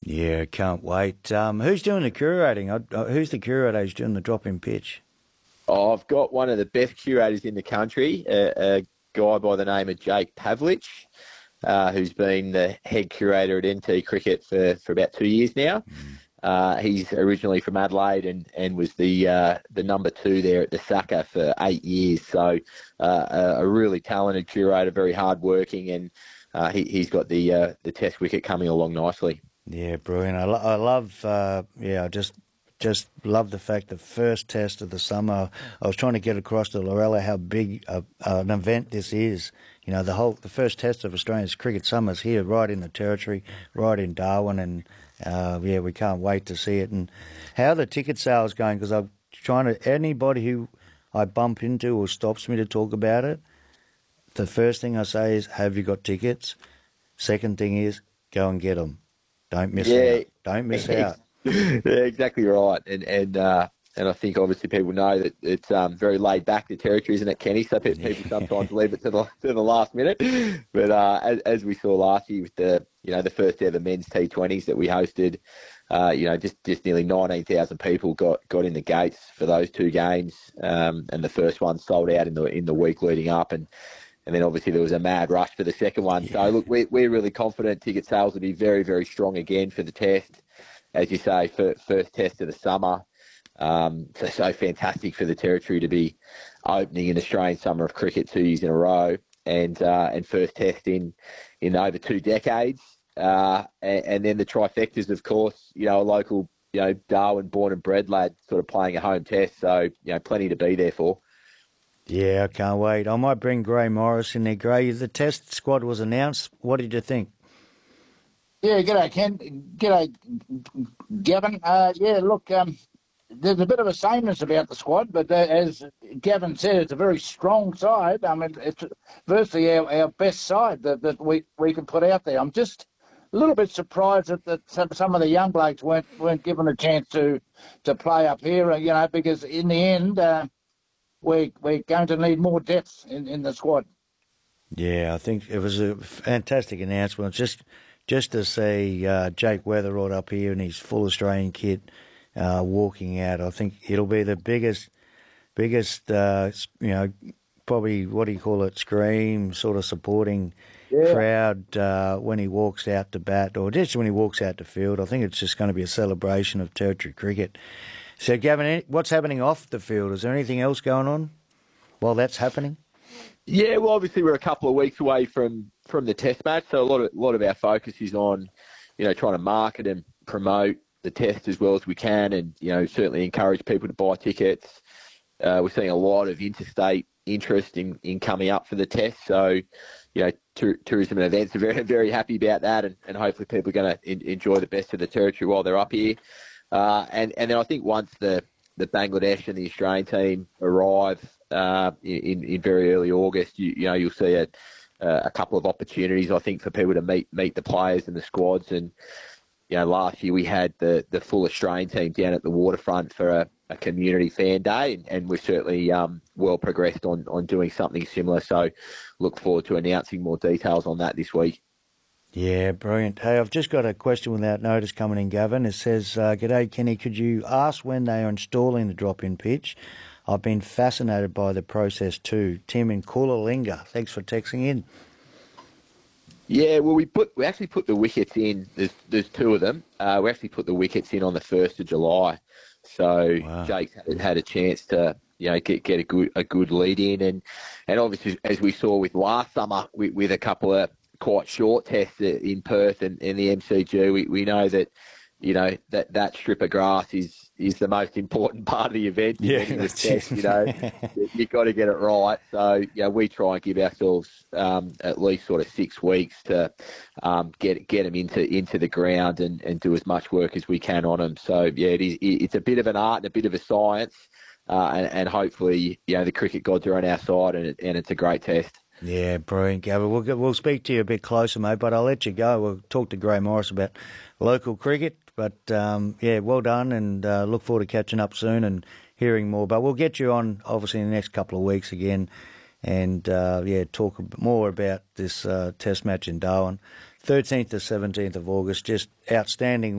Yeah, can't wait. Who's doing the curating? Who's the curator who's doing the drop-in pitch? Oh, I've got one of the best curators in the country, a guy by the name of Jake Pavlich, who's been the head curator at NT Cricket for about 2 years now. He's originally from Adelaide and was the number two there at the Saka for 8 years. So a really talented curator, very hardworking, and he's got the Test wicket coming along nicely. Yeah, brilliant. I love. I just love the fact the first Test of the summer. I was trying to get across to Lorella how big an event this is. You know, the first Test of Australia's cricket summer's here, right in the Territory, right in Darwin, and we can't wait to see it. And how the ticket sales going? Because I'm trying to anybody who I bump into or stops me to talk about it. The first thing I say is, "Have you got tickets?" Second thing is, "Go and get them. Don't miss out. Don't miss out." Yeah, exactly right. And I think obviously people know that it's very laid back, the Territory, isn't it, Kenny? So people sometimes leave it to the last minute. But as we saw last year with the first ever men's T20s that we hosted, just nearly 19,000 people got in the gates for those two games, and the first one sold out in the week leading up, and then obviously there was a mad rush for the second one. Yeah. So look, we're really confident ticket sales will be very, very strong again for the Test. As you say, first Test of the summer. So fantastic for the Territory to be opening an Australian summer of cricket 2 years in a row, and first Test in over 2 decades. And then the trifectas, of course, a local, Darwin born and bred lad sort of playing a home Test. So, plenty to be there for. Yeah, I can't wait. I might bring Gray Morris in there. Gray, the Test squad was announced. What did you think? Yeah, g'day, Ken. G'day, Gavin. Look, there's a bit of a sameness about the squad, but as Gavin said, it's a very strong side. I mean, it's virtually our best side that we can put out there. I'm just a little bit surprised that some of the young blokes weren't given a chance to play up here, because in the end, we're going to need more depth in the squad. Yeah, I think it was a fantastic announcement. Just to see Jake Weatherald up here in his full Australian kit walking out, I think it'll be the biggest, probably, what do you call it, scream sort of supporting crowd when he walks out to bat, or just when he walks out to field. I think it's just going to be a celebration of Territory cricket. So, Gavin, what's happening off the field? Is there anything else going on while that's happening? Yeah, well, obviously we're a couple of weeks away from the Test match, so a lot of our focus is on, trying to market and promote the Test as well as we can, and certainly encourage people to buy tickets. We're seeing a lot of interstate interest in coming up for the Test, so tourism and events are very, very happy about that, and hopefully people are going to enjoy the best of the Territory while they're up here. And then I think once the Bangladesh and the Australian team arrive in very early August, you'll see a couple of opportunities, I think, for people to meet the players and the squads. And last year we had the full Australian team down at the waterfront for a community fan day, and we're certainly well progressed on doing something similar. So look forward to announcing more details on that this week. Yeah, brilliant. Hey, I've just got a question without notice coming in, Gavin. It says, "G'day, Kenny. Could you ask when they are installing the drop-in pitch? I've been fascinated by the process too." Tim in Coolalinga. Thanks for texting in. Yeah, well, we actually put the wickets in. There's two of them. We actually put the wickets in on the 1st of July. So wow. Jake's had a chance to get a good lead in, and obviously as we saw with last summer with a couple of quite short tests in Perth and in the MCG, we know that that strip of grass is the most important part of the event. Yeah, test, you've got to get it right. So we try and give ourselves at least sort of 6 weeks to get them into the ground and do as much work as we can on them. So it's a bit of an art and a bit of a science, and hopefully the cricket gods are on our side, and it's a great Test. Yeah, brilliant, Gavin. We'll speak to you a bit closer, mate, but I'll let you go. We'll talk to Gray Morris about local cricket. But, well done, and look forward to catching up soon and hearing more. But we'll get you on, obviously, in the next couple of weeks again and, talk more about this Test match in Darwin. 13th to 17th of August, just outstanding